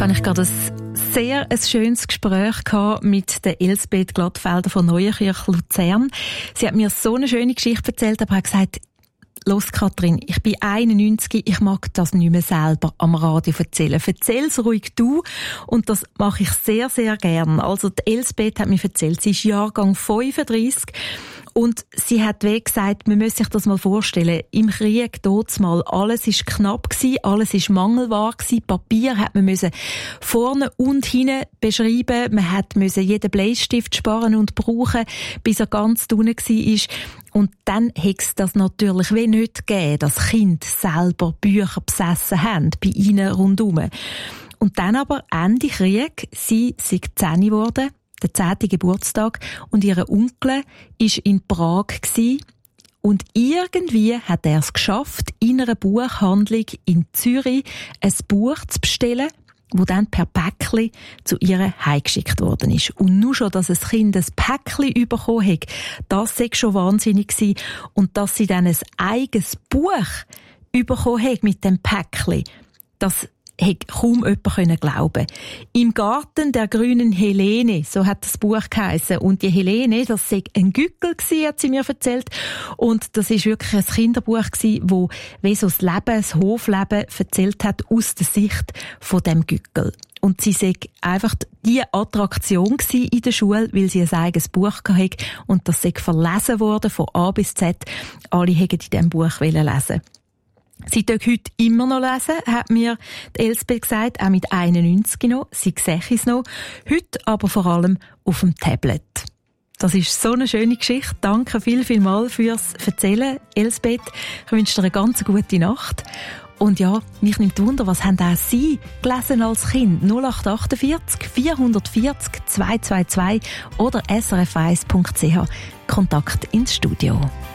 habe ich gerade ein schönes Gespräch mit der Elsbeth Glattfelder von Neuenkirch Luzern. Sie hat mir so eine schöne Geschichte erzählt, aber hat gesagt, «Los, Kathrin, ich bin 91, ich mag das nicht mehr selber am Radio erzählen. Erzähl's ruhig du.» Und das mache ich sehr, sehr gern. Also die Elsbeth hat mir erzählt, sie ist Jahrgang 35 und sie hat gesagt, man muss sich das mal vorstellen, im Krieg mal alles ist knapp gewesen, alles ist mangelbar gewesen, Papier hat man müssen vorne und hinten beschreiben, man hat müssen jeden Bleistift sparen und brauchen, bis er ganz unten war. Und dann hätte es das natürlich wie nicht gegeben, dass Kinder selber Bücher besessen haben, bei ihnen rundherum. Und dann aber Ende Krieg, sie sei 10 geworden, der 10. Geburtstag, und ihr Onkel war in Prag gewesen. Und irgendwie hat er es geschafft, in einer Buchhandlung in Zürich ein Buch zu bestellen, wo dann per Päckchen zu ihr heimgeschickt worden ist. Und nur schon, dass ein Kind ein Päckchen bekommen hat, das sei schon wahnsinnig gewesen. Und dass sie dann ein eigenes Buch bekommen hat mit dem Päckchen, das hätte kaum jemand glauben. Im Garten der grünen Helene, so hat das Buch geheissen. Und die Helene, das sei ein Gückel gewesen, hat sie mir erzählt. Und das ist wirklich ein Kinderbuch gewesen, wo wie so das Leben, das Hofleben erzählt hat aus der Sicht von dem Gückel. Und sie sei einfach die Attraktion gewesen in der Schule, weil sie ein eigenes Buch hatte. Und das sei verlesen worden von A bis Z. Alle hätten in diesem Buch lesen. Sie darf heute immer noch lesen, hat mir die Elsbeth gesagt, auch mit 91 noch. Sie sehe es noch. Heute aber vor allem auf dem Tablet. Das ist so eine schöne Geschichte. Danke viel fürs Erzählen, Elsbeth. Ich wünsche dir eine ganz gute Nacht. Und ja, mich nimmt Wunder, was haben auch Sie gelesen als Kind? 0848 440 222 oder srf1.ch. Kontakt ins Studio.